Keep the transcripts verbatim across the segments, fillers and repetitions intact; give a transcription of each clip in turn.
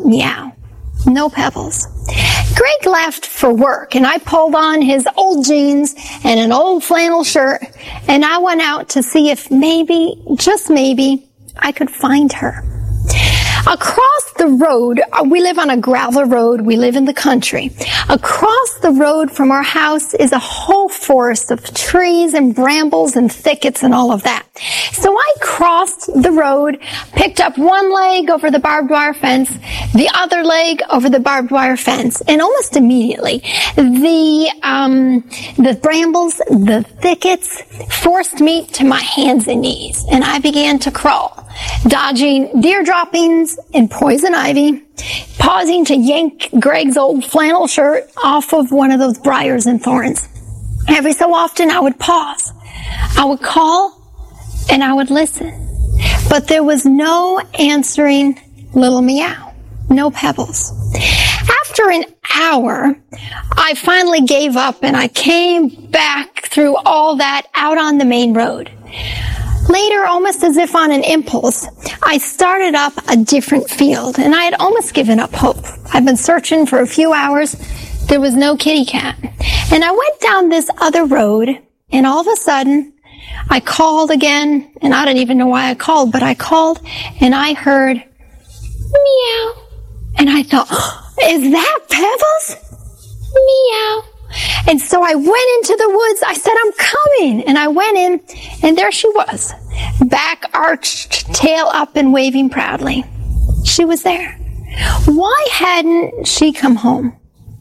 meow. No pebbles. Greg left for work, and I pulled on his old jeans and an old flannel shirt, and I went out to see if maybe, just maybe, I could find her. Across the road, we live on a gravel road, we live in the country. Across the road from our house is a whole forest of trees and brambles and thickets and all of that. So I crossed the road, picked up one leg over the barbed wire fence, the other leg over the barbed wire fence, and almost immediately, the, um, the brambles, the thickets forced me to my hands and knees, and I began to crawl, dodging deer droppings and poison ivy, pausing to yank Greg's old flannel shirt off of one of those briars and thorns. Every so often I would pause. I would call and I would listen. But there was no answering little meow. No pebbles. After an hour, I finally gave up and I came back through all that out on the main road. Later, almost as if on an impulse, I started up a different field, and I had almost given up hope. I'd been searching for a few hours. There was no kitty cat. And I went down this other road, and all of a sudden, I called again, and I don't even know why I called, but I called, and I heard meow. And I thought, oh, is that Pebbles? Meow. And so I went into the woods. I said, I'm coming. And I went in, and there she was, back arched, tail up and waving proudly. She was there. Why hadn't she come home?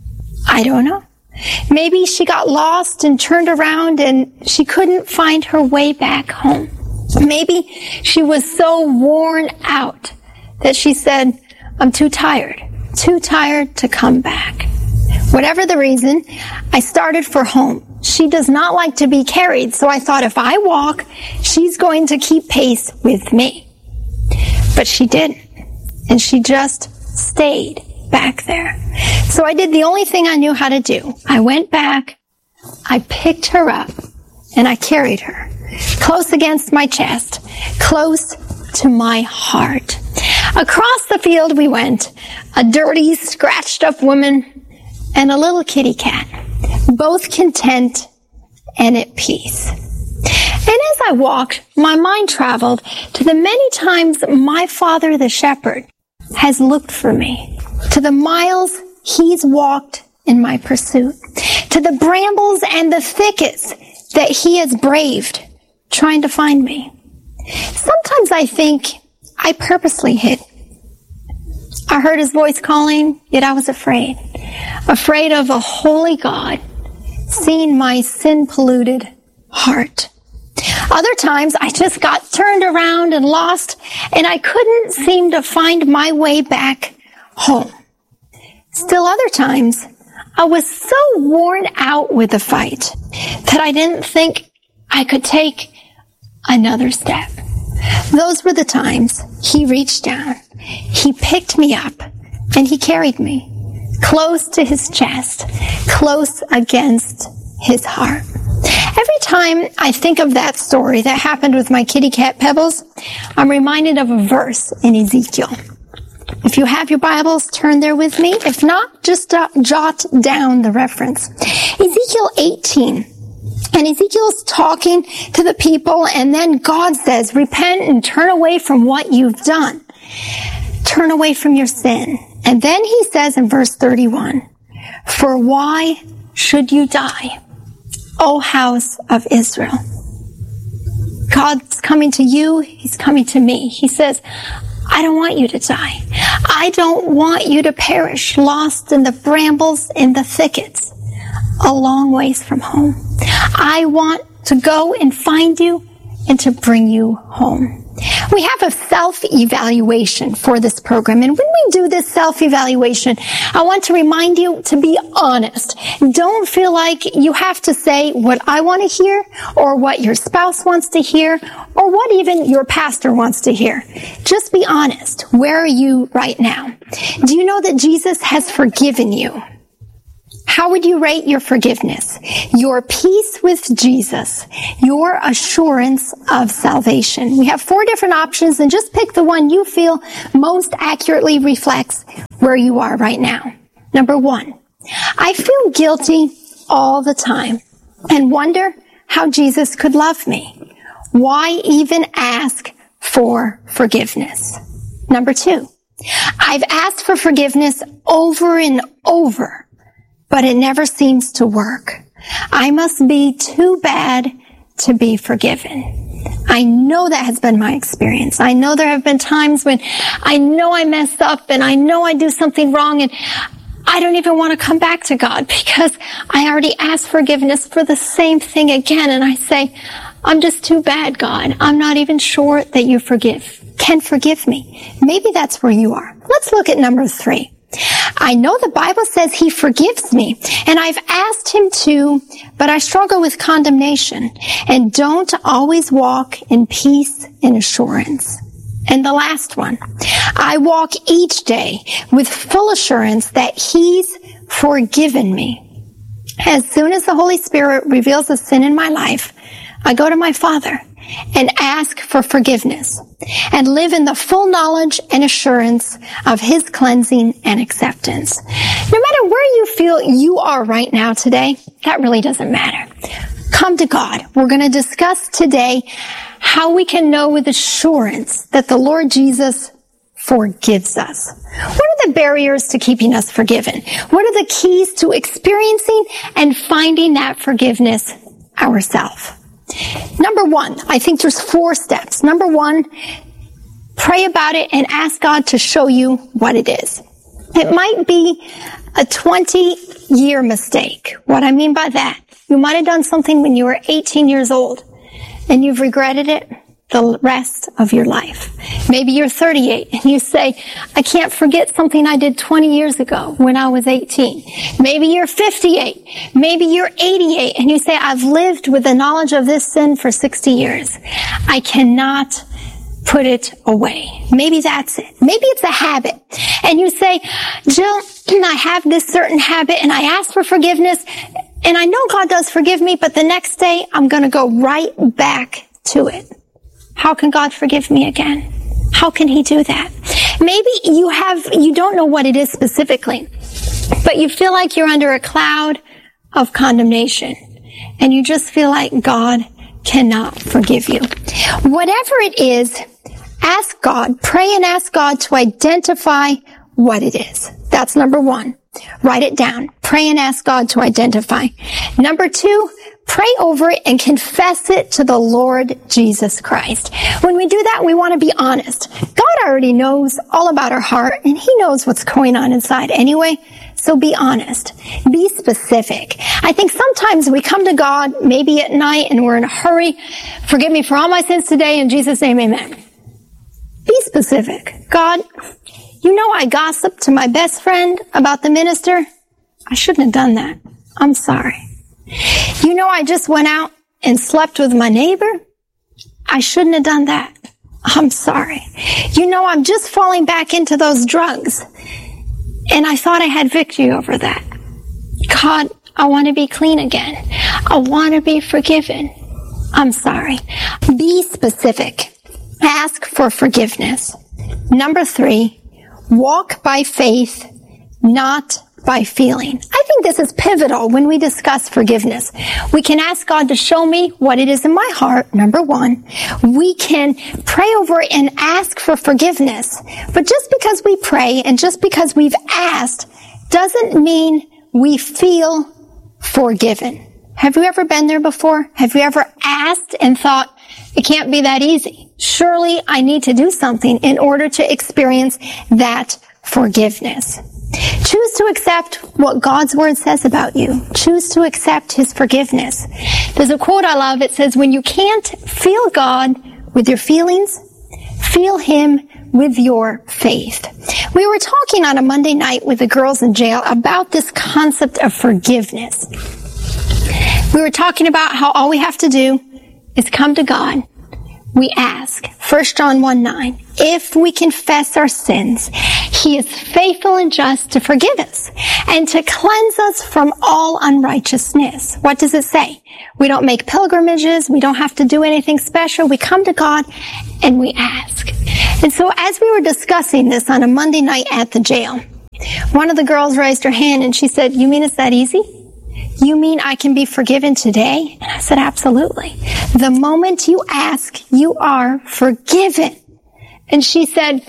I don't know. Maybe she got lost and turned around and she couldn't find her way back home. Maybe she was so worn out that she said, I'm too tired, too tired to come back. Whatever the reason, I started for home. She does not like to be carried, so I thought if I walk, she's going to keep pace with me. But she didn't, and she just stayed back there. So I did the only thing I knew how to do. I went back, I picked her up, and I carried her close against my chest, close to my heart. Across the field we went, a dirty, scratched-up woman and a little kitty cat, both content and at peace. And as I walked, my mind traveled to the many times my father, the shepherd, has looked for me, to the miles he's walked in my pursuit, to the brambles and the thickets that he has braved trying to find me. Sometimes I think I purposely hid. I heard his voice calling, yet I was afraid. Afraid of a holy God seeing my sin-polluted heart. Other times I just got turned around and lost, and I couldn't seem to find my way back home. Still other times, I was so worn out with the fight that I didn't think I could take another step. Those were the times he reached down, he picked me up, and he carried me close to his chest, close against his heart. Every time I think of that story that happened with my kitty cat Pebbles, I'm reminded of a verse in Ezekiel. If you have your Bibles, turn there with me. If not, just uh, jot down the reference. Ezekiel eighteen. And Ezekiel's talking to the people, and then God says, repent and turn away from what you've done. Turn away from your sin. And then he says in verse thirty-one, for why should you die, O house of Israel? God's coming to you. He's coming to me. He says, I don't want you to die. I don't want you to perish, lost in the brambles in the thickets, a long ways from home. I want to go and find you and to bring you home. We have a self-evaluation for this program, and when we do this self-evaluation, I want to remind you to be honest. Don't feel like you have to say what I want to hear, or what your spouse wants to hear, or what even your pastor wants to hear. Just be honest. Where are you right now? Do you know that Jesus has forgiven you? How would you rate your forgiveness, your peace with Jesus, your assurance of salvation? We have four different options, and just pick the one you feel most accurately reflects where you are right now. Number one, I feel guilty all the time and wonder how Jesus could love me. Why even ask for forgiveness? Number two, I've asked for forgiveness over and over, but it never seems to work. I must be too bad to be forgiven. I know that has been my experience. I know there have been times when I know I messed up and I know I do something wrong, and I don't even want to come back to God because I already asked forgiveness for the same thing again. And I say, I'm just too bad, God. I'm not even sure that you forgive, can forgive me. Maybe that's where you are. Let's look at number three. I know the Bible says he forgives me, and I've asked him to, but I struggle with condemnation and don't always walk in peace and assurance. And the last one, I walk each day with full assurance that he's forgiven me. As soon as the Holy Spirit reveals a sin in my life, I go to my Father and ask for forgiveness and live in the full knowledge and assurance of his cleansing and acceptance. No matter where you feel you are right now today, that really doesn't matter. Come to God. We're going to discuss today how we can know with assurance that the Lord Jesus forgives us. What are the barriers to keeping us forgiven? What are the keys to experiencing and finding that forgiveness ourselves? Number one, I think there's four steps. Number one, pray about it and ask God to show you what it is. It might be a twenty-year mistake. What I mean by that, you might have done something when you were eighteen years old and you've regretted it the rest of your life. Maybe you're thirty-eight and you say, I can't forget something I did twenty years ago when I was eighteen. Maybe you're fifty-eight. Maybe you're eighty-eight and you say, I've lived with the knowledge of this sin for sixty years. I cannot put it away. Maybe that's it. Maybe it's a habit. And you say, Jill, I have this certain habit and I ask for forgiveness and I know God does forgive me, but the next day I'm going to go right back to it. How can God forgive me again? How can he do that? Maybe you have, you don't know what it is specifically, but you feel like you're under a cloud of condemnation and you just feel like God cannot forgive you. Whatever it is, ask God, pray and ask God to identify what it is. That's number one. Write it down. Pray and ask God to identify. Number two, pray over it and confess it to the Lord Jesus Christ. When we do that, we want to be honest. God already knows all about our heart, and he knows what's going on inside anyway. So be honest. Be specific. I think sometimes we come to God maybe at night and we're in a hurry. Forgive me for all my sins today. In Jesus' name, amen. Be specific. God, you know I gossiped to my best friend about the minister. I shouldn't have done that. I'm sorry. You know I just went out and slept with my neighbor. I shouldn't have done that. I'm sorry. You know I'm just falling back into those drugs. And I thought I had victory over that. God, I want to be clean again. I want to be forgiven. I'm sorry. Be specific. Ask for forgiveness. Number three, walk by faith, not by feeling. I think this is pivotal when we discuss forgiveness. We can ask God to show me what it is in my heart, number one. We can pray over it and ask for forgiveness. But just because we pray and just because we've asked doesn't mean we feel forgiven. Have you ever been there before? Have you ever asked and thought, it can't be that easy? Surely I need to do something in order to experience that forgiveness. Choose to accept what God's word says about you. Choose to accept his forgiveness. There's a quote I love. It says, when you can't feel God with your feelings, feel him with your faith. We were talking on a Monday night with the girls in jail about this concept of forgiveness. We were talking about how all we have to do is come to God we ask, First John one nine, if we confess our sins, he is faithful and just to forgive us and to cleanse us from all unrighteousness. What does it say? We don't make pilgrimages. We don't have to do anything special. We come to God and we ask. And so as we were discussing this on a Monday night at the jail, one of the girls raised her hand and she said, you mean it's that easy? You mean I can be forgiven today? And I said, absolutely. The moment you ask, you are forgiven. And she said,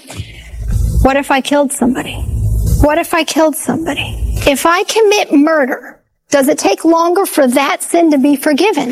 what if I killed somebody? What if I killed somebody? If I commit murder, does it take longer for that sin to be forgiven?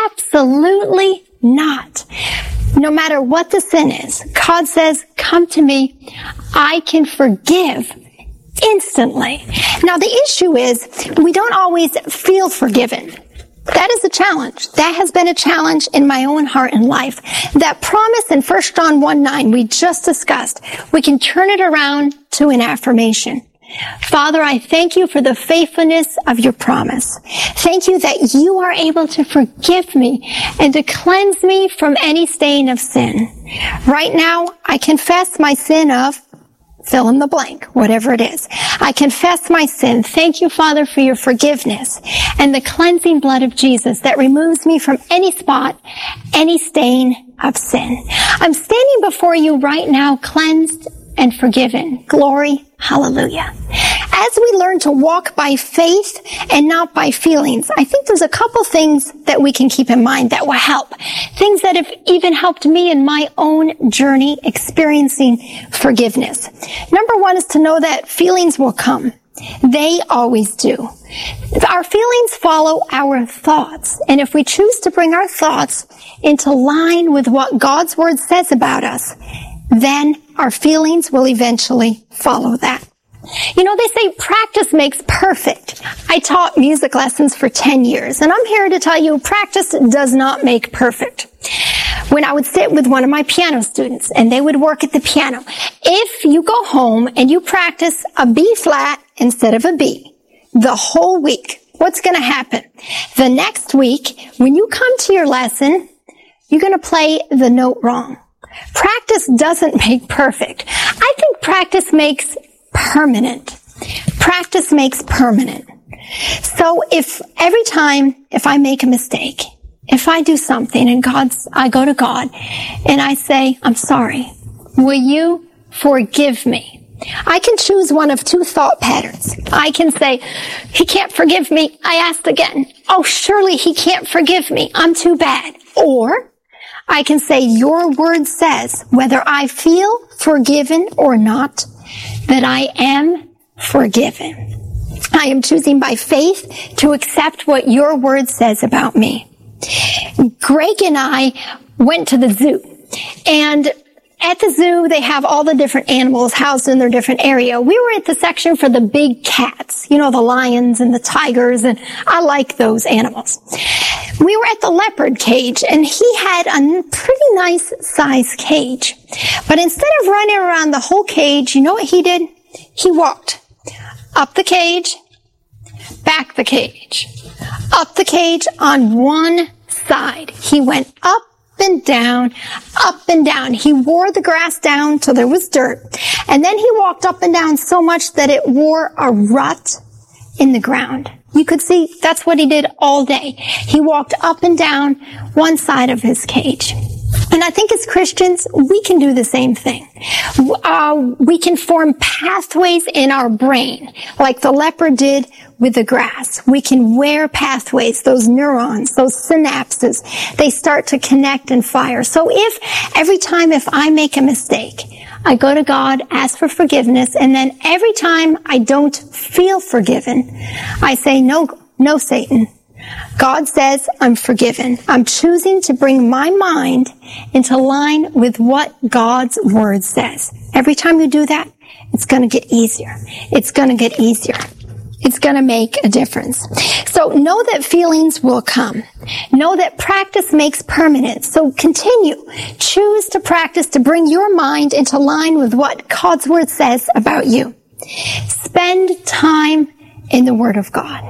Absolutely not. No matter what the sin is, God says, come to me. I can forgive instantly. Now the issue is we don't always feel forgiven. That is a challenge. That has been a challenge in my own heart and life. That promise in First John one nine we just discussed, we can turn it around to an affirmation. Father, I thank you for the faithfulness of your promise. Thank you that you are able to forgive me and to cleanse me from any stain of sin. Right now, I confess my sin of fill in the blank, whatever it is. I confess my sin. Thank you, Father, for your forgiveness and the cleansing blood of Jesus that removes me from any spot, any stain of sin. I'm standing before you right now, cleansed and forgiven. Glory, hallelujah. As we learn to walk by faith and not by feelings, I think there's a couple things that we can keep in mind that will help. Things that have even helped me in my own journey experiencing forgiveness. Number one is to know that feelings will come. They always do. Our feelings follow our thoughts. And if we choose to bring our thoughts into line with what God's word says about us, then our feelings will eventually follow that. You know, they say practice makes perfect. I taught music lessons for ten years, and I'm here to tell you practice does not make perfect. When I would sit with one of my piano students, and they would work at the piano, if you go home and you practice a B flat instead of a B the whole week, what's going to happen? The next week, when you come to your lesson, you're going to play the note wrong. Practice doesn't make perfect. I think practice makes permanent. Practice makes permanent. So if every time, if I make a mistake, if I do something and God's, I go to God and I say, I'm sorry, will you forgive me? I can choose one of two thought patterns. I can say, he can't forgive me. I asked again. Oh, surely he can't forgive me. I'm too bad. Or I can say, your word says, whether I feel forgiven or not, that I am forgiven. I am choosing by faith to accept what your word says about me. Greg and I went to the zoo, and at the zoo, they have all the different animals housed in their different area. We were at the section for the big cats, you know, the lions and the tigers, and I like those animals. We were at the leopard cage, and he had a pretty nice size cage. But instead of running around the whole cage, you know what he did? He walked up the cage, back the cage, up the cage on one side. He went up and down, up and down. He wore the grass down till there was dirt. And then he walked up and down so much that it wore a rut in the ground. You could see that's what he did all day. He walked up and down one side of his cage. And I think as Christians, we can do the same thing. Uh, we can form pathways in our brain, like the leopard did with the grass. We can wear pathways, those neurons, those synapses. They start to connect and fire. So if every time if I make a mistake, I go to God, ask for forgiveness, and then every time I don't feel forgiven, I say, no, no, Satan. God says, I'm forgiven. I'm choosing to bring my mind into line with what God's word says. Every time you do that, it's going to get easier. It's going to get easier. It's going to make a difference. So know that feelings will come. Know that practice makes permanent. So continue. Choose to practice to bring your mind into line with what God's word says about you. Spend time in the Word of God.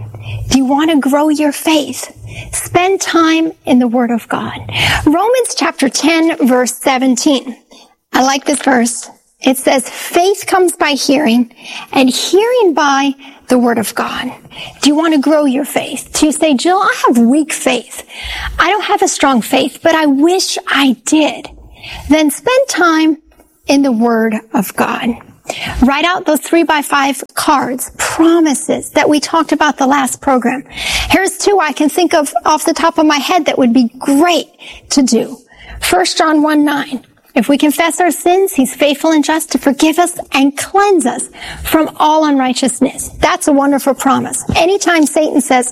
Do you want to grow your faith? Spend time in the Word of God. Romans chapter ten, verse seventeen. I like this verse. It says, faith comes by hearing, and hearing by the Word of God. Do you want to grow your faith? Do you say, Jill, I have weak faith. I don't have a strong faith, but I wish I did. Then spend time in the Word of God. Write out those three by five cards, promises that we talked about the last program. Here's two I can think of off the top of my head that would be great to do. First John one nine. If we confess our sins, He's faithful and just to forgive us and cleanse us from all unrighteousness. That's a wonderful promise. Anytime Satan says,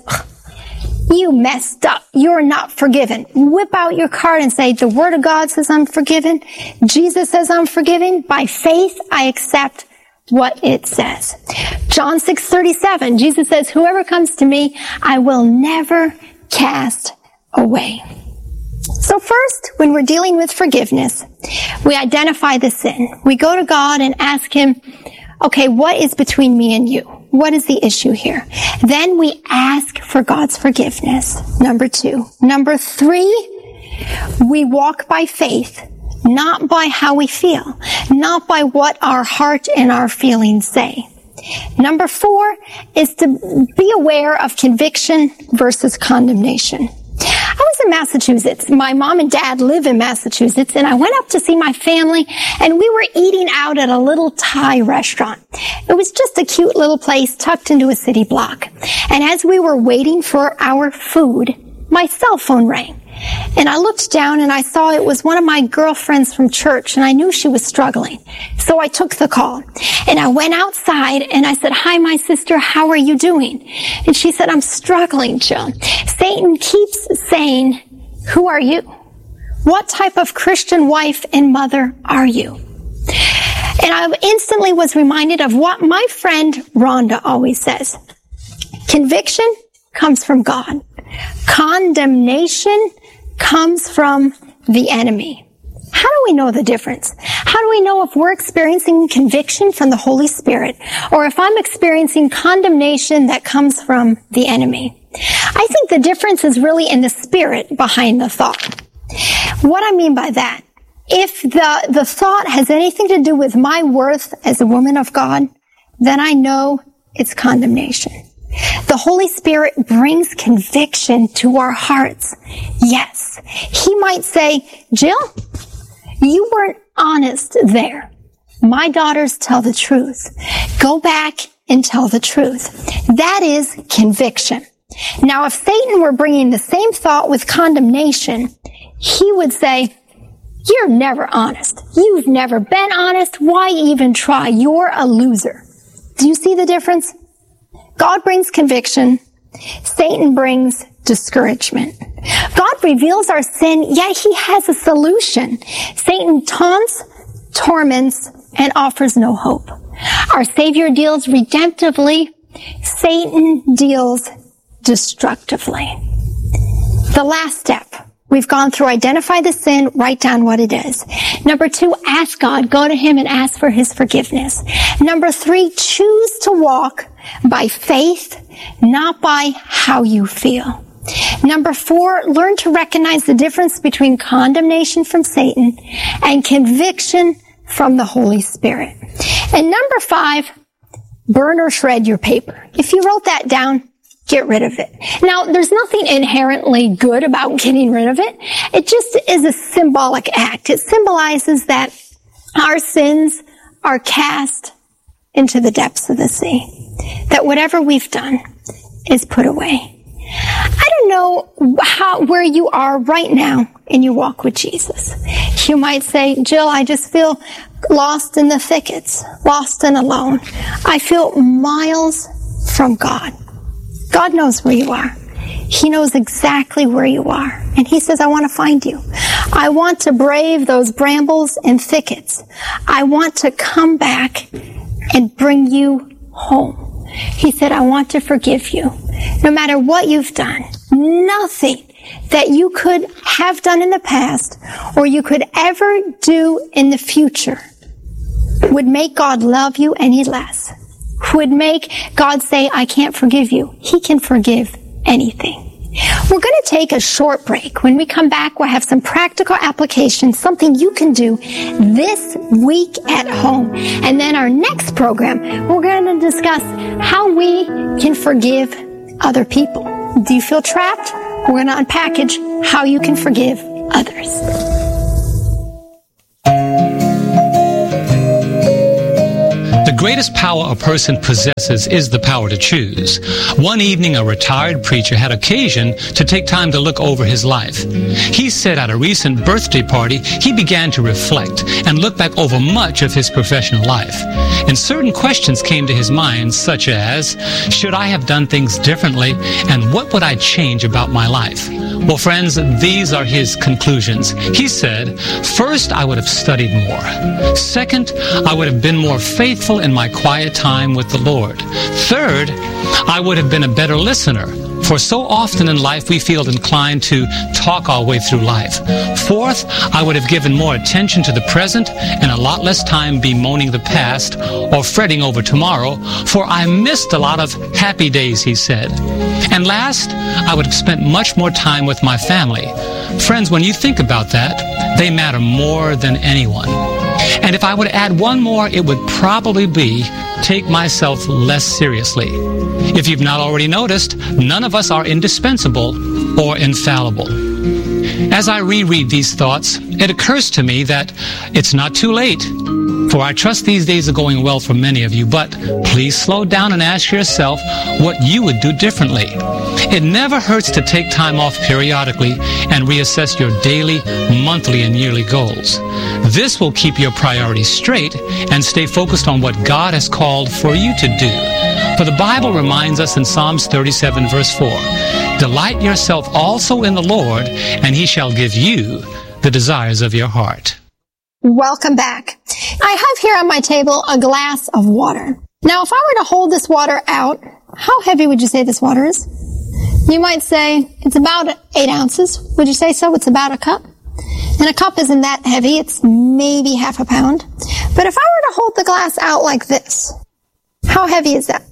you messed up, you're not forgiven, whip out your card and say, the Word of God says I'm forgiven. Jesus says I'm forgiven. By faith, I accept what it says. John six thirty-seven, Jesus says, whoever comes to me, I will never cast away. So first, when we're dealing with forgiveness, we identify the sin. We go to God and ask Him, okay, what is between me and you? What is the issue here? Then we ask for God's forgiveness. Number two. Number three, we walk by faith, not by how we feel, not by what our heart and our feelings say. Number four is to be aware of conviction versus condemnation. I was in Massachusetts. My mom and dad live in Massachusetts, and I went up to see my family, and we were eating out at a little Thai restaurant. It was just a cute little place tucked into a city block. And as we were waiting for our food, my cell phone rang. And I looked down and I saw it was one of my girlfriends from church, and I knew she was struggling. So I took the call and I went outside and I said, hi, my sister, how are you doing? And she said, I'm struggling, Jill. Satan keeps saying, who are you? What type of Christian wife and mother are you? And I instantly was reminded of what my friend Rhonda always says. Conviction comes from God. Condemnation comes from the enemy. How do we know the difference? How do we know if we're experiencing conviction from the Holy Spirit or if I'm experiencing condemnation that comes from the enemy? I think the difference is really in the spirit behind the thought. What I mean by that, if the, the thought has anything to do with my worth as a woman of God, then I know it's condemnation. The Holy Spirit brings conviction to our hearts. Yes. He might say, Jill, you weren't honest there. My daughters tell the truth. Go back and tell the truth. That is conviction. Now, if Satan were bringing the same thought with condemnation, he would say, you're never honest. You've never been honest. Why even try? You're a loser. Do you see the difference? God brings conviction. Satan brings discouragement. God reveals our sin, yet He has a solution. Satan taunts, torments, and offers no hope. Our Savior deals redemptively. Satan deals destructively. The last step. We've gone through identify the sin, write down what it is. Number two, ask God. Go to Him and ask for His forgiveness. Number three, choose to walk by faith, not by how you feel. Number four, learn to recognize the difference between condemnation from Satan and conviction from the Holy Spirit. And number five, burn or shred your paper. If you wrote that down, get rid of it. Now, there's nothing inherently good about getting rid of it. It just is a symbolic act. It symbolizes that our sins are cast into the depths of the sea. That whatever we've done is put away. I don't know how, where you are right now in your walk with Jesus. You might say, Jill, I just feel lost in the thickets, lost and alone. I feel miles from God. God knows where you are. He knows exactly where you are. And He says, I want to find you. I want to brave those brambles and thickets. I want to come back and bring you home. He said, I want to forgive you. No matter what you've done, nothing that you could have done in the past or you could ever do in the future would make God love you any less. would make God say, I can't forgive you. He can forgive anything. We're going to take a short break. When we come back, we'll have some practical applications, something you can do this week at home. And then our next program, we're going to discuss how we can forgive other people. Do you feel trapped? We're going to unpackage how you can forgive others. The greatest power a person possesses is the power to choose. One evening, a retired preacher had occasion to take time to look over his life. He said at a recent birthday party, he began to reflect and look back over much of his professional life. And certain questions came to his mind, such as, should I have done things differently, and what would I change about my life? Well, friends, these are his conclusions. He said, first, I would have studied more. Second, I would have been more faithful in my quiet time with the Lord. Third, I would have been a better listener, for so often in life we feel inclined to talk our way through life. Fourth, I would have given more attention to the present and a lot less time bemoaning the past or fretting over tomorrow, for I missed a lot of happy days, he said. And last, I would have spent much more time with my family. Friends, when you think about that, they matter more than anyone. And if I would add one more, it would probably be take myself less seriously. If you've not already noticed, none of us are indispensable or infallible. As I reread these thoughts, it occurs to me that it's not too late, for I trust these days are going well for many of you, but please slow down and ask yourself what you would do differently. It never hurts to take time off periodically and reassess your daily, monthly, and yearly goals. This will keep your priorities straight and stay focused on what God has called for you to do. For the Bible reminds us in Psalms thirty-seven, verse four, delight yourself also in the Lord, and he shall give you the desires of your heart. Welcome back. I have here on my table a glass of water. Now, if I were to hold this water out, how heavy would you say this water is? You might say it's about eight ounces. Would you say so? It's about a cup. And a cup isn't that heavy. It's maybe half a pound. But if I were to hold the glass out like this, how heavy is that?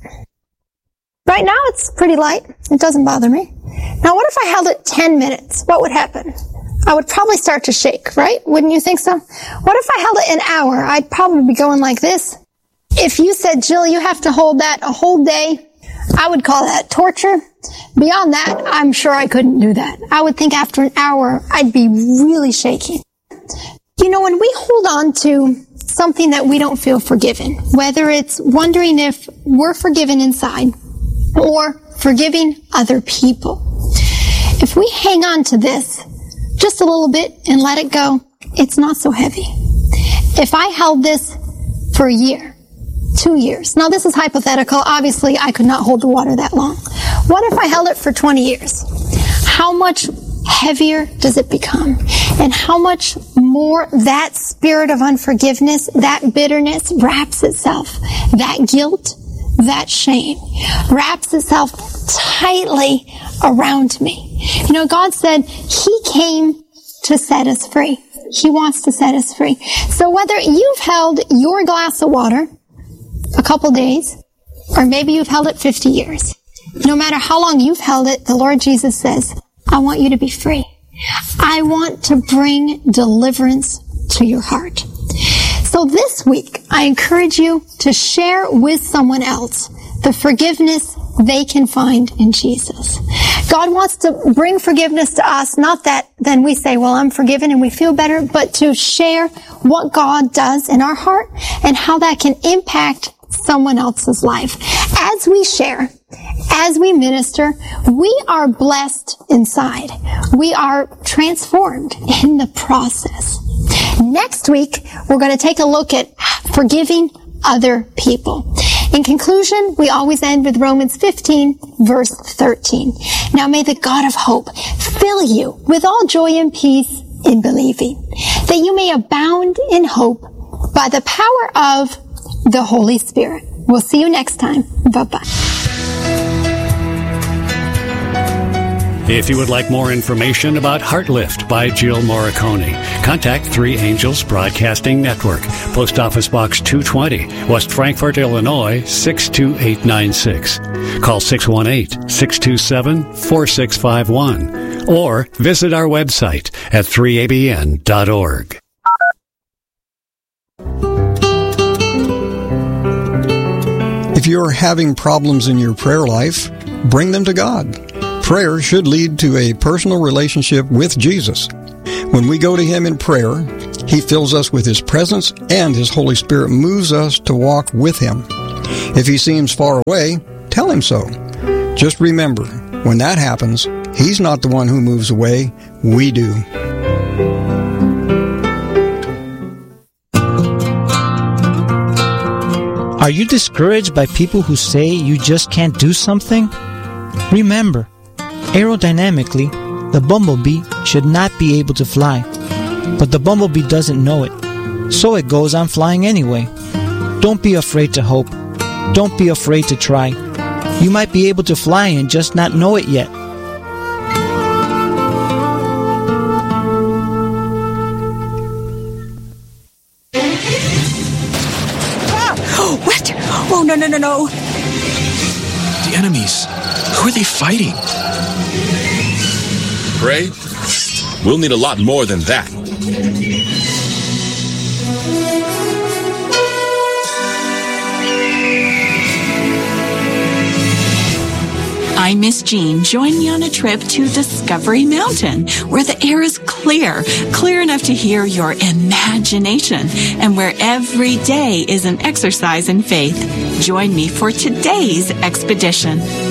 Right now, it's pretty light. It doesn't bother me. Now, what if I held it ten minutes? What would happen? I would probably start to shake, right? Wouldn't you think so? What if I held it an hour? I'd probably be going like this. If you said, Jill, you have to hold that a whole day, I would call that torture. Beyond that, I'm sure I couldn't do that. I would think after an hour, I'd be really shaky. You know, when we hold on to something that we don't feel forgiven, whether it's wondering if we're forgiven inside or forgiving other people, if we hang on to this just a little bit and let it go, it's not so heavy. If I held this for a year, two years, now this is hypothetical, obviously I could not hold the water that long. What if I held it for twenty years? How much heavier does it become? And how much more that spirit of unforgiveness, that bitterness wraps itself, that guilt, that shame wraps itself tightly around me. You know, God said he came to set us free. He wants to set us free. So whether you've held your glass of water a couple days, or maybe you've held it fifty years, no matter how long you've held it, the Lord Jesus says, I want you to be free. I want to bring deliverance to your heart. So this week, I encourage you to share with someone else the forgiveness they can find in Jesus. God wants to bring forgiveness to us, not that then we say, well, I'm forgiven and we feel better, but to share what God does in our heart and how that can impact someone else's life. As we share, as we minister, we are blessed inside. We are transformed in the process. Next week, we're going to take a look at forgiving other people. In conclusion, we always end with Romans fifteen, verse thirteen. Now may the God of hope fill you with all joy and peace in believing, that you may abound in hope by the power of the Holy Spirit. We'll see you next time. Bye-bye. If you would like more information about Heartlift by Jill Morricone, contact Three Angels Broadcasting Network, Post Office Box two twenty, West Frankfort, Illinois, six two eight nine six. Call six one eight, six two seven, four six five one or visit our website at three A B N dot org. If you're having problems in your prayer life, bring them to God. Prayer should lead to a personal relationship with Jesus. When we go to Him in prayer, He fills us with His presence and His Holy Spirit moves us to walk with Him. If He seems far away, tell Him so. Just remember, when that happens, He's not the one who moves away, we do. Are you discouraged by people who say you just can't do something? Remember, aerodynamically, the bumblebee should not be able to fly. But the bumblebee doesn't know it, so it goes on flying anyway. Don't be afraid to hope. Don't be afraid to try. You might be able to fly and just not know it yet. Ah! What? Oh, no, no, no, no. The enemies. Who are they fighting? Gray, we'll need a lot more than that. I'm Miss Jean. Join me on a trip to Discovery Mountain, where the air is clear, clear enough to hear your imagination, and where every day is an exercise in faith. Join me for today's expedition.